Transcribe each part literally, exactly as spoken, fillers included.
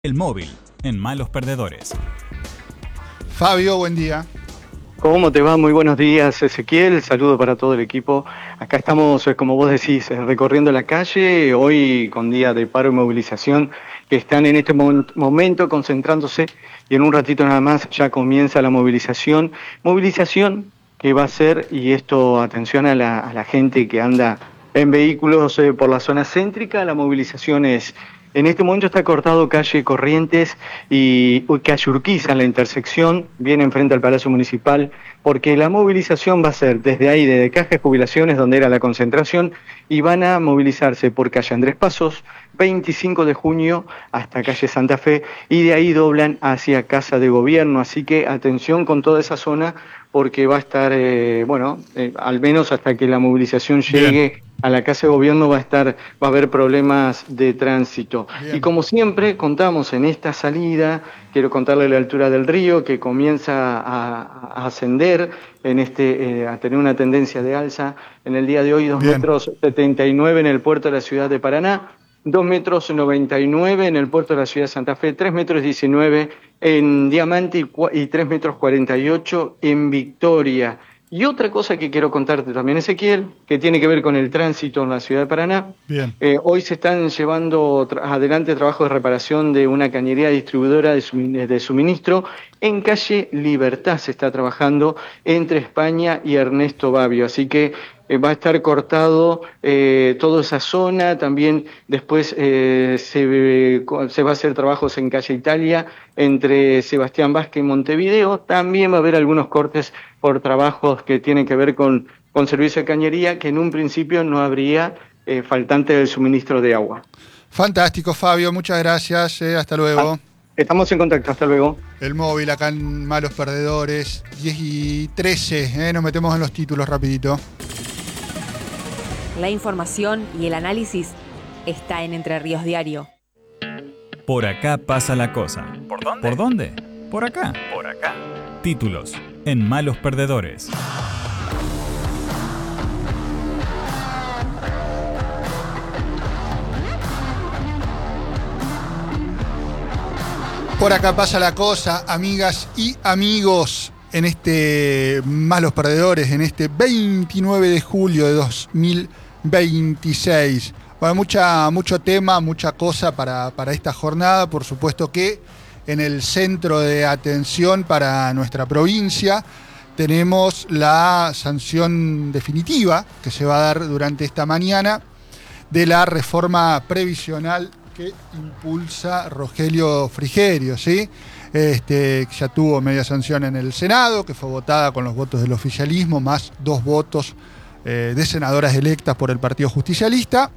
El móvil, en Malos Perdedores. Fabio, buen día. ¿Cómo te va? Muy buenos días, Ezequiel. Saludo para todo el equipo. Acá estamos, como vos decís, recorriendo la calle, hoy con día de paro y movilización, que están en este momento concentrándose y en un ratito nada más ya comienza la movilización. Movilización que va a ser, y esto atención a la, a la gente que anda en vehículos eh, por la zona céntrica, la movilización es... En este momento está cortado calle Corrientes y calle Urquiza en la intersección, viene enfrente al Palacio Municipal, porque la movilización va a ser desde ahí, desde Caja de Jubilaciones, donde era la concentración, y van a movilizarse por calle Andrés Pasos, veinticinco de junio, hasta calle Santa Fe, y de ahí doblan hacia Casa de Gobierno. Así que atención con toda esa zona, porque va a estar, eh, bueno, eh, al menos hasta que la movilización llegue Bien. a la Casa de Gobierno va a estar, va a haber problemas de tránsito. Bien. Y como siempre contamos en esta salida, quiero contarle la altura del río que comienza a, a ascender, en este, eh, a tener una tendencia de alza. En el día de hoy, dos metros setenta y nueve en el puerto de la ciudad de Paraná, dos metros noventa y nueve en el puerto de la ciudad de Santa Fe, tres metros diecinueve en Diamante y tres metros cuarenta y ocho en Victoria. Y otra cosa que quiero contarte también, Ezequiel, que tiene que ver con el tránsito en la ciudad de Paraná. Bien. Eh, hoy se están llevando tra- adelante trabajos de reparación de una cañería distribuidora de, sumin- de suministro en calle Libertad. Se está trabajando entre España y Ernesto Babio. Así que eh, va a estar cortado eh, toda esa zona. También después eh, se, se va a hacer trabajos en calle Italia entre Sebastián Vázquez y Montevideo. También va a haber algunos cortes por trabajos que tienen que ver con, con servicio de cañería, que en un principio no habría eh, faltante del suministro de agua. Fantástico, Fabio, muchas gracias, eh, hasta luego. Ah, estamos en contacto, hasta luego. El móvil acá en Malos Perdedores, diez y trece, eh, nos metemos en los títulos rapidito. La información y el análisis está en Entre Ríos Diario. Por acá pasa la cosa. ¿Por dónde? ¿Por dónde? Por acá. Por acá. Títulos en Malos Perdedores. Por acá pasa la cosa, amigas y amigos, en este Malos Perdedores, en este veintinueve de julio de dos mil veintiséis. Bueno, mucha, mucho tema, mucha cosa para, para esta jornada. Por supuesto que en el centro de atención para nuestra provincia tenemos la sanción definitiva que se va a dar durante esta mañana de la reforma previsional que impulsa Rogelio Frigerio, ¿sí? Este, ya tuvo media sanción en el Senado, que fue votada con los votos del oficialismo, más dos votos eh, de senadoras electas por el Partido Justicialista,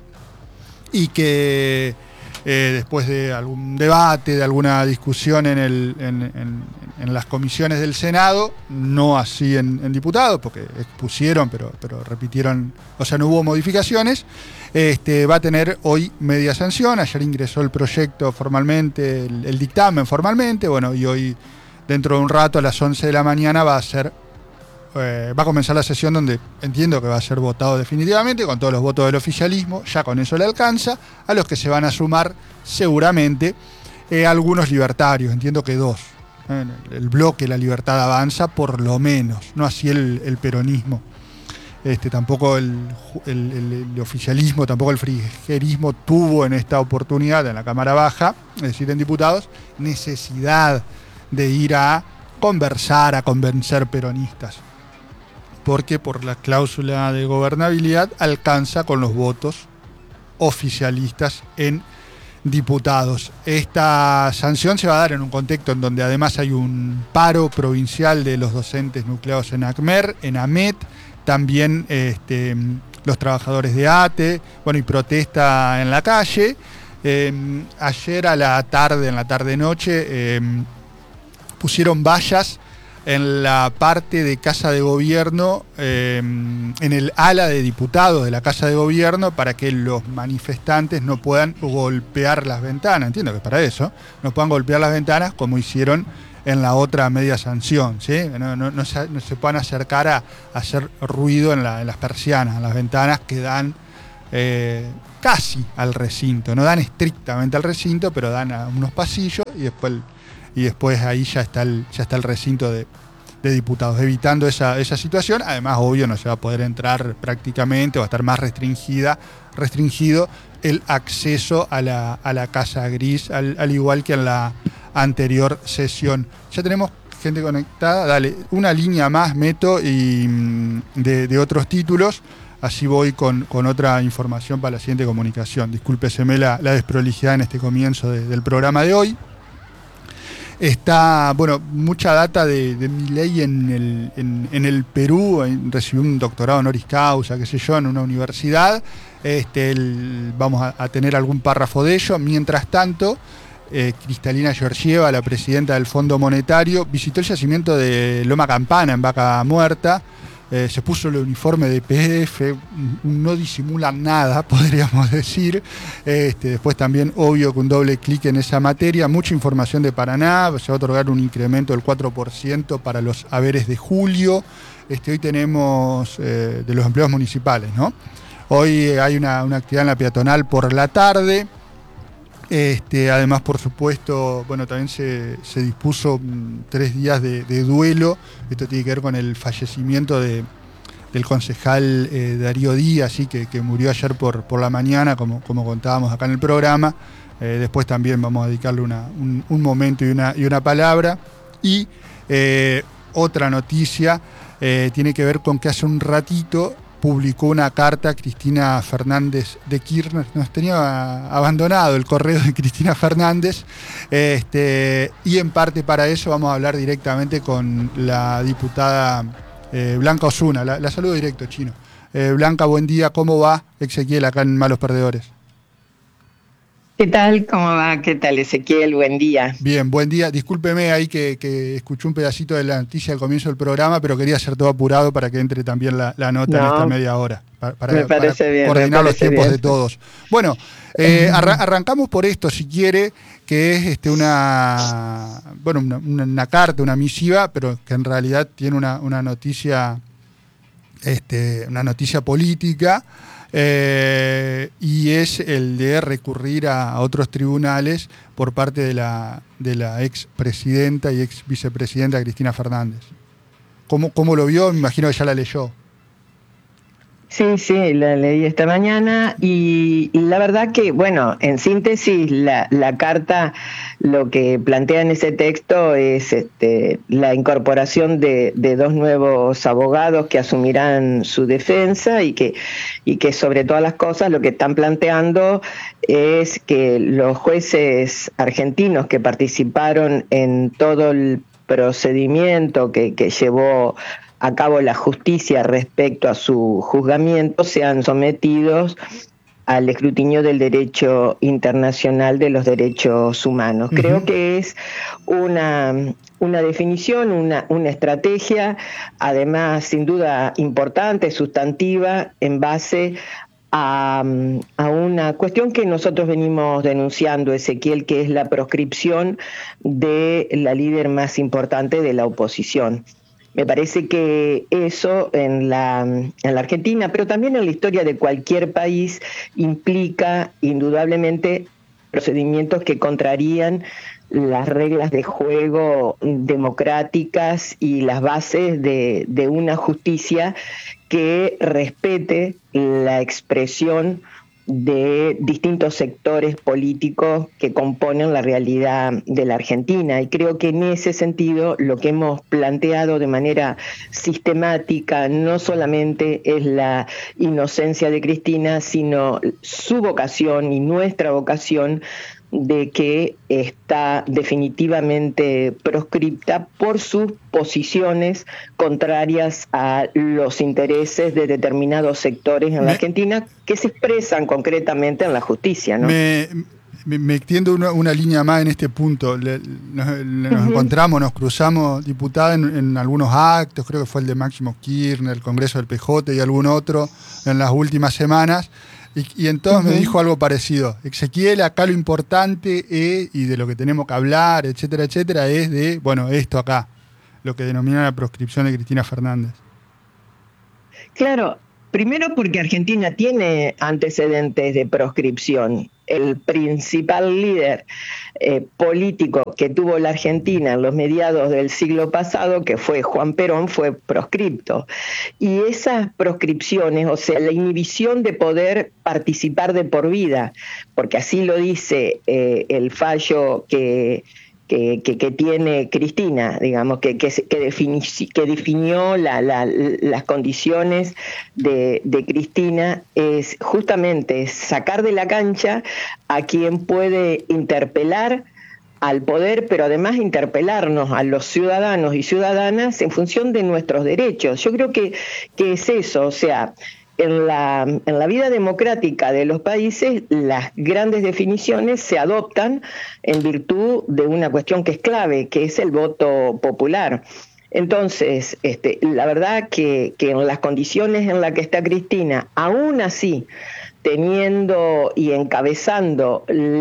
y que eh, después de algún debate, de alguna discusión en, el, en, en, en las comisiones del Senado, no así en, en diputados, porque expusieron, pero, pero repitieron, o sea, no hubo modificaciones, este, va a tener hoy media sanción. Ayer ingresó el proyecto formalmente, el, el dictamen formalmente, bueno, y hoy, dentro de un rato, a las once de la mañana, va a ser Eh, va a comenzar la sesión donde entiendo que va a ser votado definitivamente con todos los votos del oficialismo. Ya con eso le alcanza, a los que se van a sumar seguramente eh, algunos libertarios, entiendo que dos, eh, el bloque La Libertad Avanza por lo menos, no así el, el peronismo, este, tampoco el, el, el, el oficialismo, tampoco el frigerismo tuvo en esta oportunidad en la Cámara Baja, es decir, en diputados, necesidad de ir a conversar, a convencer peronistas, porque por la cláusula de gobernabilidad alcanza con los votos oficialistas en diputados. Esta sanción se va a dar en un contexto en donde además hay un paro provincial de los docentes nucleados en ACMER, en AMET, también este, los trabajadores de ATE, bueno, y protesta en la calle. Eh, ayer a la tarde, en la tarde-noche, eh, pusieron vallas en la parte de Casa de Gobierno, eh, en el ala de diputados de la Casa de Gobierno, para que los manifestantes no puedan golpear las ventanas. Entiendo que es para eso, no puedan golpear las ventanas como hicieron en la otra media sanción, ¿sí? No, no, no, se, no se puedan acercar a, a hacer ruido en, la, en las persianas, en las ventanas que dan eh, casi al recinto, no dan estrictamente al recinto, pero dan a unos pasillos y después, y después ahí ya está el, ya está el recinto de, de diputados, evitando esa, esa situación. Además, obvio, no se va a poder entrar prácticamente, va a estar más restringida, restringido el acceso a la, a la Casa Gris, al, al igual que en la anterior sesión. Ya tenemos gente conectada, dale, una línea más meto y de, de otros títulos, así voy con, con otra información para la siguiente comunicación. Discúlpeseme la, la desprolijidad en este comienzo de, del programa de hoy. Está, bueno, mucha data de, de Milei en el, en, en el Perú, recibió un doctorado honoris causa, qué sé yo, en una universidad. Este, el, vamos a, a tener algún párrafo de ello. Mientras tanto, eh, Cristalina Georgieva, la presidenta del Fondo Monetario, visitó el yacimiento de Loma Campana, en Vaca Muerta. Eh, se puso el uniforme de P F, no disimulan nada, podríamos decir. Este, después también, obvio, que un doble clic en esa materia. Mucha información de Paraná, se va a otorgar un incremento del cuatro por ciento para los haberes de julio. Este, hoy tenemos eh, de los empleados municipales, ¿no? Hoy hay una, una actividad en la peatonal por la tarde. Este, además, por supuesto, bueno, también se, se dispuso mm, tres días de, de duelo. Esto tiene que ver con el fallecimiento de, del concejal eh, Darío Díaz, ¿sí? que, que murió ayer por, por la mañana, como, como contábamos acá en el programa. Eh, después también vamos a dedicarle una, un, un momento y una, y una palabra. Y eh, otra noticia eh, tiene que ver con que hace un ratito publicó una carta Cristina Fernández de Kirchner. Nos tenía abandonado el correo de Cristina Fernández, este, y en parte para eso vamos a hablar directamente con la diputada eh, Blanca Osuna. La, la saludo directo, Chino. Eh, Blanca, buen día. ¿Cómo va Ezequiel acá en Malos Perdedores? ¿Qué tal? ¿Cómo va? ¿Qué tal, Ezequiel? Buen día. Bien, buen día. Discúlpeme ahí que, que escuché un pedacito de la noticia al comienzo del programa, pero quería hacer todo apurado para que entre también la, la nota no, en esta media hora. Para, para, me parece para bien, coordinar me los tiempos bien. de todos. Bueno, eh, arra arrancamos por esto, si quiere, que es este una, bueno, una, una, una carta, una misiva, pero que en realidad tiene una, una noticia, este, una noticia política. Eh, y es el de recurrir a, a otros tribunales por parte de la, de la ex presidenta y ex vicepresidenta Cristina Fernández. ¿Cómo, cómo lo vio? Me imagino que ya la leyó. Sí, sí, la leí esta mañana y, y la verdad que, bueno, en síntesis, la, la carta lo que plantea en ese texto es este, la incorporación de, de dos nuevos abogados que asumirán su defensa y que, y que sobre todas las cosas lo que están planteando es que los jueces argentinos que participaron en todo el procedimiento que, que llevó a cabo la justicia respecto a su juzgamiento sean sometidos al escrutinio del derecho internacional de los derechos humanos. Uh-huh. Creo que es una, una definición, una, una estrategia, además sin duda importante, sustantiva, en base a, a una cuestión que nosotros venimos denunciando, Ezequiel, que es la proscripción de la líder más importante de la oposición. Me parece que eso en la, en la Argentina, pero también en la historia de cualquier país, implica indudablemente procedimientos que contrarían las reglas de juego democráticas y las bases de, de una justicia que respete la expresión de distintos sectores políticos que componen la realidad de la Argentina. Y creo que en ese sentido lo que hemos planteado de manera sistemática no solamente es la inocencia de Cristina, sino su vocación y nuestra vocación de que está definitivamente proscripta por sus posiciones contrarias a los intereses de determinados sectores en me, la Argentina que se expresan concretamente en la justicia, ¿no? Me, me, me extiendo una, una línea más en este punto. Le, nos le, nos uh-huh. encontramos, nos cruzamos, diputada, en, en algunos actos, creo que fue el de Máximo Kirchner, el Congreso del P J y algún otro en las últimas semanas. Y, y entonces uh-huh. me dijo algo parecido. Ezequiel, acá lo importante es, y de lo que tenemos que hablar, etcétera, etcétera, es de, bueno, esto acá, lo que denomina la proscripción de Cristina Fernández. Claro, Primero porque Argentina tiene antecedentes de proscripción. El principal líder eh, político que tuvo la Argentina en los mediados del siglo pasado, que fue Juan Perón, fue proscripto. Y esas proscripciones, o sea, la inhibición de poder participar de por vida, porque así lo dice eh, el fallo que... Que, que, que tiene Cristina, digamos, que, que, que, defini, que definió la, la, las condiciones de, de Cristina, es justamente sacar de la cancha a quien puede interpelar al poder, pero además interpelarnos a los ciudadanos y ciudadanas en función de nuestros derechos. Yo creo que, que es eso, o sea... En la, en la vida democrática de los países, las grandes definiciones se adoptan en virtud de una cuestión que es clave, que es el voto popular. Entonces, este, la verdad que, que en las condiciones en las que está Cristina, aún así, teniendo y encabezando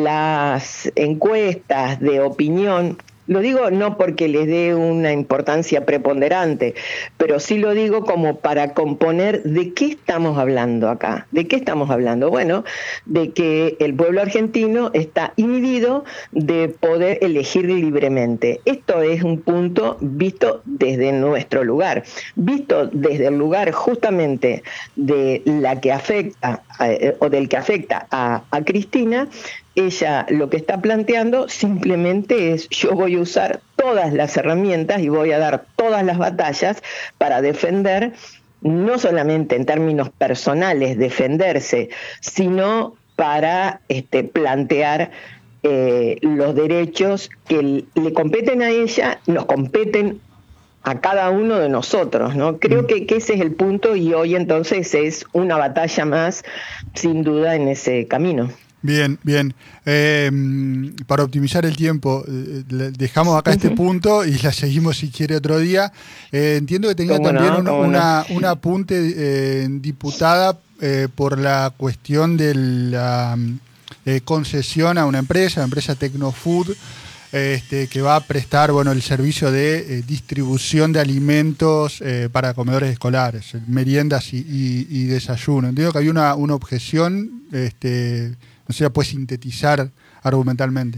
las encuestas de opinión, lo digo no porque les dé una importancia preponderante, pero sí lo digo como para componer de qué estamos hablando acá. ¿De qué estamos hablando? Bueno, de que el pueblo argentino está inhibido de poder elegir libremente. Esto es un punto visto desde nuestro lugar, visto desde el lugar justamente de la que afecta eh, o del que afecta a, a Cristina. Ella lo que está planteando simplemente es: yo voy a usar todas las herramientas y voy a dar todas las batallas para defender, no solamente en términos personales defenderse, sino para este, plantear eh, los derechos que le competen a ella, nos competen a cada uno de nosotros, ¿no? Creo que, que ese es el punto, y hoy entonces es una batalla más, sin duda, en ese camino. Bien, bien. Eh, para optimizar el tiempo, eh, dejamos acá uh-huh. este punto y la seguimos si quiere otro día. Eh, entiendo que tenía también no? un, una, no? un apunte eh, diputada eh, por la cuestión de la eh, concesión a una empresa, la empresa Tecnofood, este, que va a prestar bueno, el servicio de eh, distribución de alimentos eh, para comedores escolares, meriendas y, y, y desayuno. Entiendo que hay una, una objeción... Este, no se la puede sintetizar argumentalmente.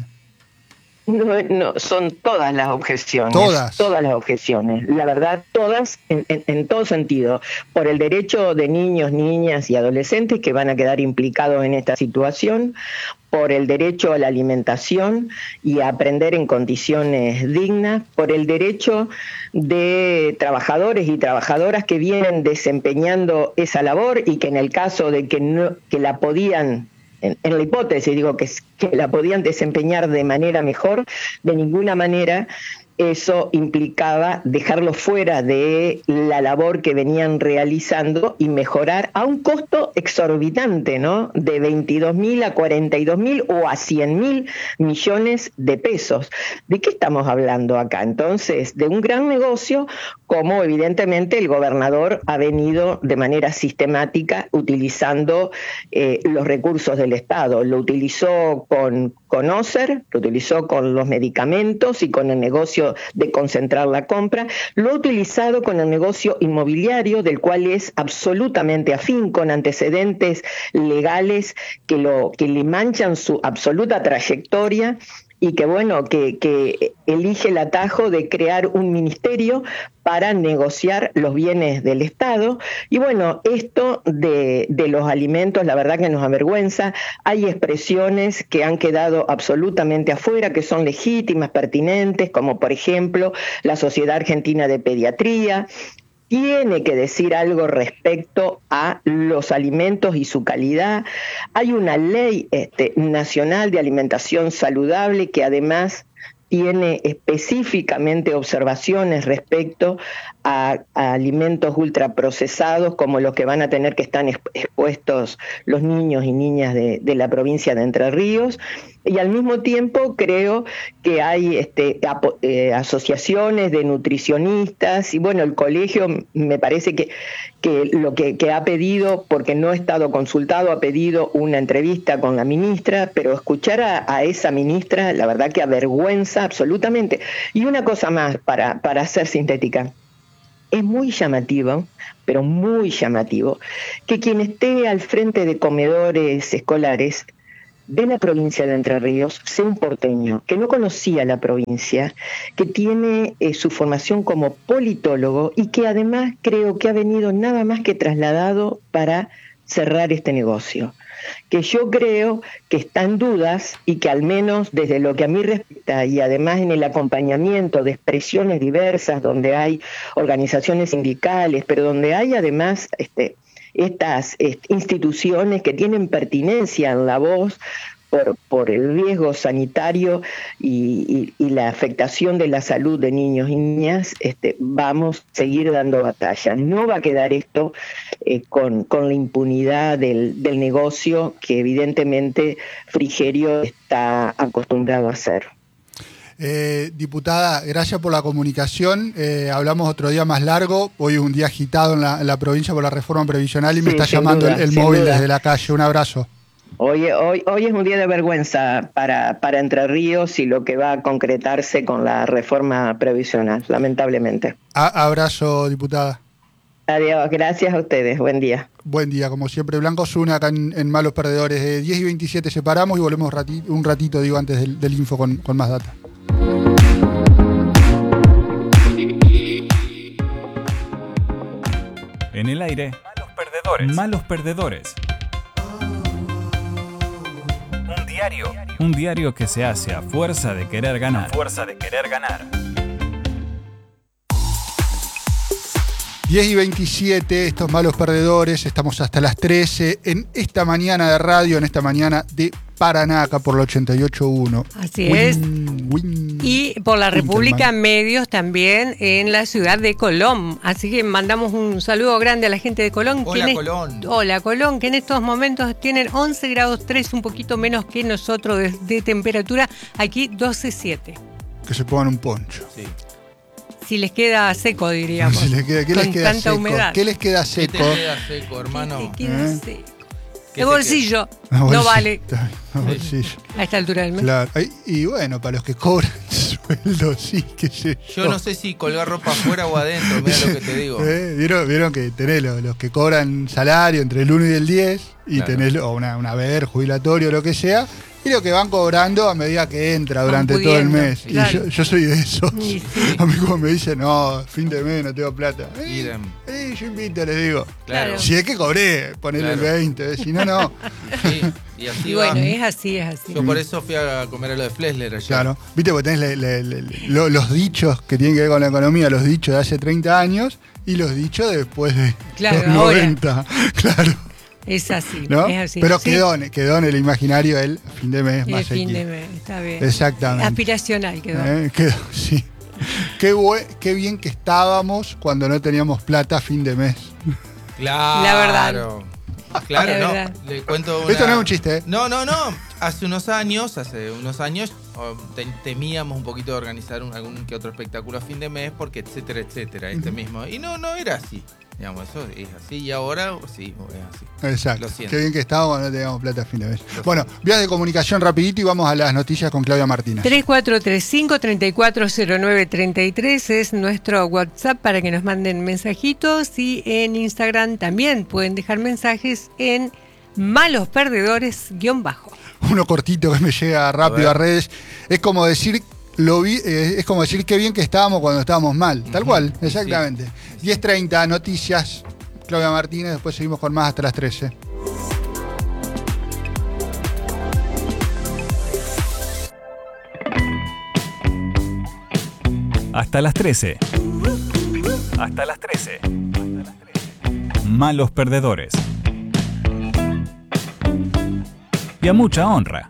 No, no, son todas las objeciones. Todas. Todas las objeciones. La verdad, todas en, en, en todo sentido. Por el derecho de niños, niñas y adolescentes que van a quedar implicados en esta situación, por el derecho a la alimentación y a aprender en condiciones dignas, por el derecho de trabajadores y trabajadoras que vienen desempeñando esa labor y que en el caso de que, no, que la podían... En, en la hipótesis, digo, que, que la podían desempeñar de manera mejor, de ninguna manera eso implicaba dejarlos fuera de la labor que venían realizando y mejorar a un costo exorbitante, ¿no? De veintidós mil a cuarenta y dos mil o a cien mil millones de pesos. ¿De qué estamos hablando acá? Entonces, de un gran negocio, como evidentemente el gobernador ha venido de manera sistemática utilizando eh, los recursos del Estado. Lo utilizó con, con Ocer, lo utilizó con los medicamentos y con el negocio de concentrar la compra, lo ha utilizado con el negocio inmobiliario, del cual es absolutamente afín, con antecedentes legales que, lo, que le manchan su absoluta trayectoria, y que bueno, que, que elige el atajo de crear un ministerio para negociar los bienes del Estado. Y bueno, esto de, de los alimentos, la verdad que nos avergüenza. Hay expresiones que han quedado absolutamente afuera, que son legítimas, pertinentes, como por ejemplo la Sociedad Argentina de Pediatría tiene que decir algo respecto a los alimentos y su calidad. Hay una ley este, nacional de alimentación saludable que además tiene específicamente observaciones respecto a, a alimentos ultraprocesados como los que van a tener que estar expuestos los niños y niñas de, de la provincia de Entre Ríos. Y al mismo tiempo creo que hay este, apo, eh, asociaciones de nutricionistas y bueno, el colegio me parece que, que lo que, que ha pedido, porque no he estado consultado, ha pedido una entrevista con la ministra, pero escuchar a, a esa ministra, la verdad que avergüenza absolutamente. Y una cosa más para, para ser sintética. es muy llamativo, pero muy llamativo, que quien esté al frente de comedores escolares de la provincia de Entre Ríos sea un porteño que no conocía la provincia, que tiene eh, su formación como politólogo y que además creo que ha venido nada más que trasladado para cerrar este negocio, que yo creo que está en dudas y que al menos desde lo que a mí respecta y además en el acompañamiento de expresiones diversas donde hay organizaciones sindicales, pero donde hay además este estas est- instituciones que tienen pertinencia en la voz por, por el riesgo sanitario y, y, y la afectación de la salud de niños y niñas, este, vamos a seguir dando batalla. No va a quedar esto eh, con, con la impunidad del, del negocio que evidentemente Frigerio está acostumbrado a hacer. Eh, diputada, gracias por la comunicación. Eh, hablamos otro día más largo. Hoy es un día agitado en la, en la provincia por la reforma previsional y me Sí, está sin llamando duda, el, el sin móvil duda. desde la calle. Un abrazo. Hoy, hoy, hoy es un día de vergüenza para, para Entre Ríos y lo que va a concretarse con la reforma previsional, lamentablemente. A- abrazo, diputada. Adiós, gracias a ustedes, buen día. Buen día, como siempre. Blanco Zuna acá en, en Malos Perdedores. De diez y veintisiete separamos y volvemos rati- un ratito, digo, antes del, del info con, con más data. En el aire, Malos Perdedores. Malos Perdedores. Un diario. Un diario que se hace a fuerza de querer ganar. A fuerza de querer ganar. diez y veintisiete, estos Malos Perdedores, estamos hasta las trece en esta mañana de radio, en esta mañana de Paraná, acá por la ochenta y ocho punto uno. Así Win, es. win, Y por la Winterman. República Medios también en la ciudad de Colón. Así que mandamos un saludo grande a la gente de Colón. Hola, que en Colón. est- Hola, Colón, que en estos momentos tienen once grados tres, un poquito menos que nosotros de, de temperatura. Aquí doce siete. Que se pongan un poncho. Sí. Si les queda seco, diríamos. Si les queda- ¿Qué con les queda tanta seco? humedad. ¿Qué les queda ¿Qué seco? te queda seco, hermano? ¿Qué te queda ¿Eh? seco? ¿Qué El te bolsillo Ah, no bolsillo. vale Está bien, ah, bolsillo. a esta altura del mes. Claro. Ay, y bueno, para los que cobran sueldo, sí, qué sé yo. Yo no sé si colgar ropa afuera o adentro, mira lo que te digo. Eh, ¿Vieron, vieron que tenés los, los que cobran salario entre el uno y el diez y Claro. tenés o una, una haber, jubilatorio, lo que sea, y lo que van cobrando a medida que entra Van durante todo el pudiendo, mes. claro. Y yo, yo soy de esos. Y sí. A mí cuando me dicen, no, fin de mes, no tengo plata. Eh, Idem. eh, yo invito, les digo. Claro. Si es que cobré, ponerle Claro. el veinte, eh, si no, no. Sí, y así Y va. bueno, es así, es así. Yo por eso fui a comer a lo de Flesler ayer. Claro, viste, porque tenés le- le- le- le- lo- los dichos que tienen que ver con la economía, los dichos de hace treinta años y los dichos de después de Claro, los ahora. noventa. Claro, Es así, ¿no? es así. Pero Sí. quedó, en- quedó en el imaginario el fin de mes El más fin X. de mes, está bien. Exactamente. Aspiracional quedó. ¿Eh? Quedó, sí. Qué, bue- qué bien que estábamos cuando no teníamos plata a fin de mes. Claro. La verdad. Claro, La no. verdad. Le cuento una... Esto no es un chiste, ¿eh? No, no, no. Hace unos años, hace unos años, oh, te- temíamos un poquito de organizar un- algún que otro espectáculo a fin de mes, porque etcétera, etcétera, este mismo. Y no, no era así. Digamos, eso es así. Y ahora, sí, es así. Exacto. Lo siento. Qué bien que estábamos cuando no teníamos plata a fin de mes. Bueno, vías de comunicación rapidito y vamos a las noticias con Claudia Martínez. tres cuatro tres cinco, tres cuatro cero nueve tres tres es nuestro WhatsApp para que nos manden mensajitos y en Instagram también pueden dejar mensajes en malosperdedores guión bajo. Uno cortito que me llega rápido A a, ver. redes. Es como decir, lo vi, eh, es como decir qué bien que estábamos cuando estábamos mal. Tal Ujú. cual, exactamente. diez treinta, noticias. Claudia Martínez, después seguimos con más hasta las trece. Hasta las trece. Hasta las trece. Malos Perdedores. Y a mucha honra.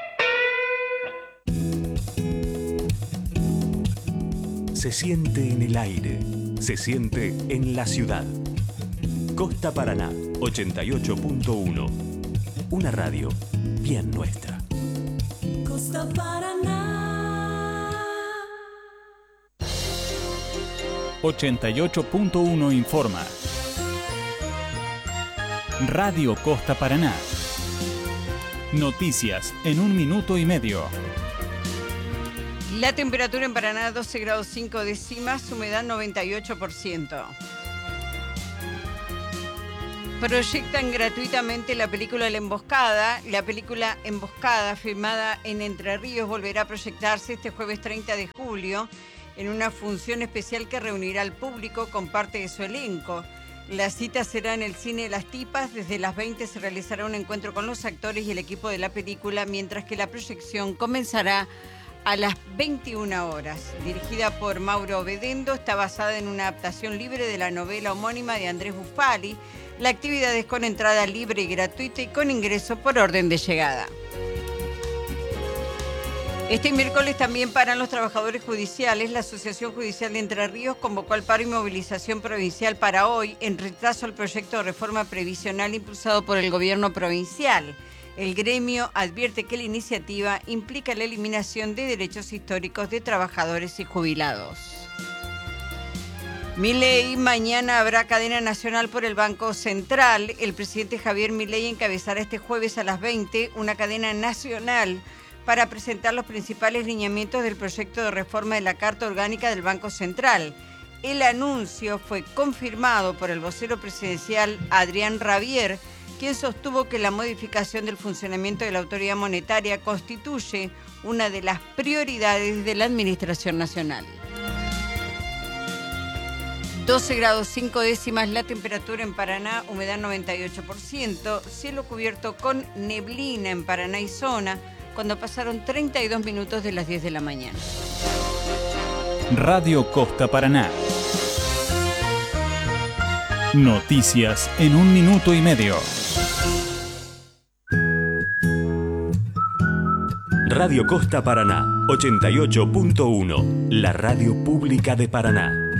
Se siente en el aire, se siente en la ciudad. Costa Paraná, ochenta y ocho punto uno. Una radio bien nuestra. Costa Paraná. ochenta y ocho punto uno informa. Radio Costa Paraná. Noticias en un minuto y medio. La temperatura en Paraná doce grados cinco décimas, humedad noventa y ocho por ciento. Proyectan gratuitamente la película La Emboscada. La película Emboscada, filmada en Entre Ríos, volverá a proyectarse este jueves treinta de julio en una función especial que reunirá al público con parte de su elenco. La cita será en el Cine Las Tipas. Desde las veinte se realizará un encuentro con los actores y el equipo de la película, mientras que la proyección comenzará a las veintiuna horas. Dirigida por Mauro Bedendo, está basada en una adaptación libre de la novela homónima de Andrés Bufali. La actividad es con entrada libre y gratuita y con ingreso por orden de llegada. Este miércoles también paran los trabajadores judiciales. La Asociación Judicial de Entre Ríos convocó al paro y movilización provincial para hoy en retraso al proyecto de reforma previsional impulsado por el gobierno provincial. El gremio advierte que la iniciativa implica la eliminación de derechos históricos de trabajadores y jubilados. Milei, mañana habrá cadena nacional por el Banco Central. El presidente Javier Milei encabezará este jueves a las veinte una cadena nacional para presentar los principales lineamientos del proyecto de reforma de la Carta Orgánica del Banco Central. El anuncio fue confirmado por el vocero presidencial Adrián Rabier, quien sostuvo que la modificación del funcionamiento de la autoridad monetaria constituye una de las prioridades de la Administración Nacional. doce grados cinco décimas la temperatura en Paraná, humedad noventa y ocho por ciento, cielo cubierto con neblina en Paraná y zona, cuando pasaron treinta y dos minutos de las diez de la mañana. Radio Costa Paraná. Noticias en un minuto y medio. Radio Costa Paraná, ochenta y ocho punto uno, la radio pública de Paraná.